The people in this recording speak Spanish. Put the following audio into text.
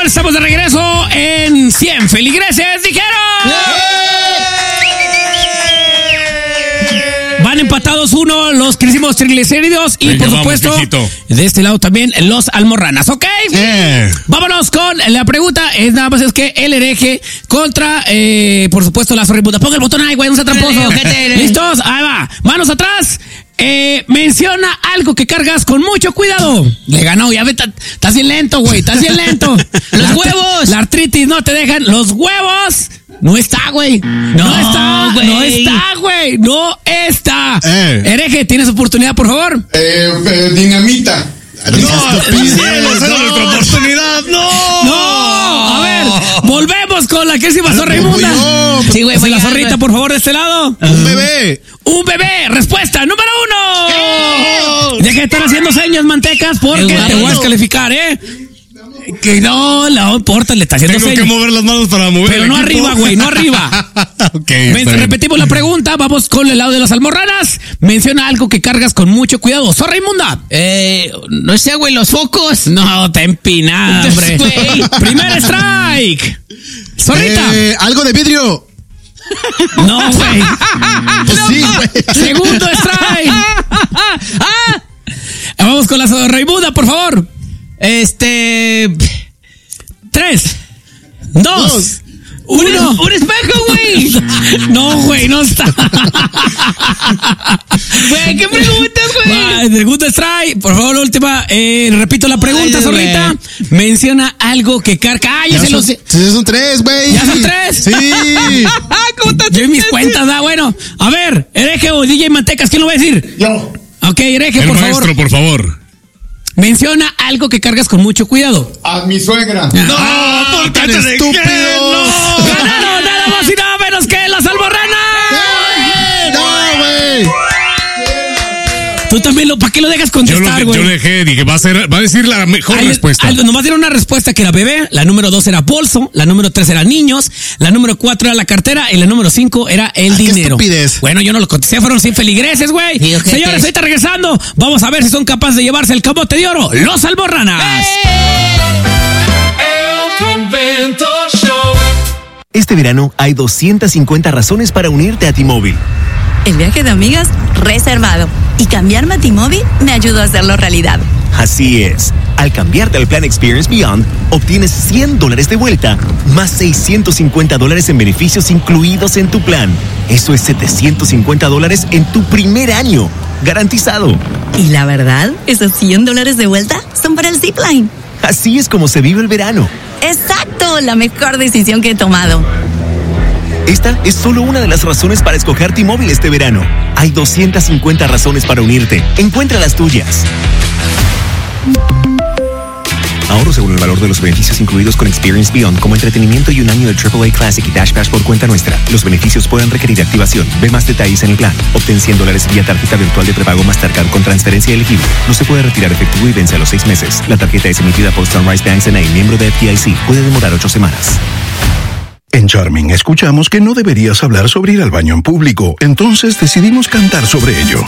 estamos de regreso en 100 feligreses dijeron. Van empatados uno los queridísimos triglicéridos y venga, por supuesto vamos, de este lado también los almorranas, ¿ok? Vámonos con la pregunta, es nada más es que el hereje contra, por supuesto, la zorriputa. Ponga el botón ahí, güey, no sea tramposo. ¿Listos? Ahí va. Manos atrás. Menciona algo que cargas con mucho cuidado. Le ganó, ya ve, estás bien lento, güey, estás bien lento. Los huevos. La artritis no te dejan. Los huevos. No está, güey. No está, güey. No está, güey. No está. Hereje, ¿tienes oportunidad, por favor? Dinamita. No, nuestra oportunidad. No. A ver, volvemos con la querísima zorra inmunda. Sí, güey, la zorrita, por favor, de este lado. Un bebé. Un bebé. Respuesta número 1. Deja de estar haciendo señas, mantecas, porque te voy a descalificar, Que no importa, le está haciendo Tengo señas. que mover las manos para mover. Pero no arriba, güey, no arriba. Repetimos la pregunta, vamos con el lado de las almorranas. Menciona algo que cargas con mucho cuidado. ¡Zorra inmunda! No sé, güey, los focos. No, te empinada, hombre. Primer strike. Zorrita. Algo de vidrio. No, güey. Pues sí, güey. Segundo strike. Vamos con la zorra inmunda, por favor. 3, 2, 1. ¡Un espejo, güey! No, güey, no está. Güey, ¿qué preguntas, güey? Segundo strike. Por favor, la última. Repito la pregunta, zorrita. Menciona algo que carga. Ya se lo sé. Son 3, güey. ¿Ya son 3? Sí. ¿Cómo estás? Yo en mis cuentas, bueno. A ver, hereje o DJ Mantecas, ¿quién lo va a decir? Yo. Ok, hereje, El por maestro, favor. por favor. Menciona algo que cargas con mucho cuidado. A mi suegra. No, ¿por qué te estúpido? ¡Ganaron nada más y nada menos que las almorranas! No, güey. Tú también ¿para qué lo dejas contestar, güey? Yo lo dejé, dije, va a decir la mejor respuesta. Nomás dieron una respuesta que era bebé, la número 2 era bolso, la número 3 era niños, la número 4 era la cartera y la número 5 era el dinero. Qué estupidez. Bueno, yo no lo contesté, fueron 100 feligreses, güey. Señores, ahorita regresando, vamos a ver si son capaces de llevarse el camote de oro, los almorranas. Este verano hay 250 razones para unirte a T-Mobile. El viaje de amigas reservado. Y cambiarme a T-Mobile me ayudó a hacerlo realidad. Así es. Al cambiarte al plan Experience Beyond, obtienes $100 de vuelta, más $650 en beneficios incluidos en tu plan. Eso es $750 en tu primer año. Garantizado. Y la verdad, esos $100 de vuelta son para el Zipline. Así es como se vive el verano. Exacto, la mejor decisión que he tomado. Esta es solo una de las razones para escoger T-Mobile este verano. Hay 250 razones para unirte. Encuentra las tuyas. Ahorro según el valor de los beneficios incluidos con Experience Beyond, como entretenimiento y un año de AAA Classic y Dash Pass por cuenta nuestra. Los beneficios pueden requerir activación. Ve más detalles en el plan. Obtén $100 vía tarjeta virtual de prepago Mastercard con transferencia elegible. No se puede retirar efectivo y vence a los 6 meses. La tarjeta es emitida por Sunrise Banks N.A., miembro de FDIC. Puede demorar 8 semanas. En Charming escuchamos que no deberías hablar sobre ir al baño en público, entonces decidimos cantar sobre ello.